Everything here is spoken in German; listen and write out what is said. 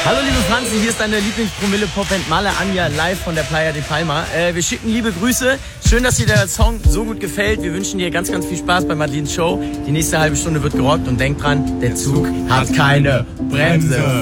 Hallo liebe Franzi, hier ist deine Lieblingspromille-Popband Male Anja live von der Playa de Palma. Wir schicken liebe Grüße. Schön, dass dir der Song so gut gefällt. Wir wünschen dir ganz, ganz viel Spaß bei Madelines Show. Die nächste halbe Stunde wird gerockt und denk dran, der Zug hat keine Bremse.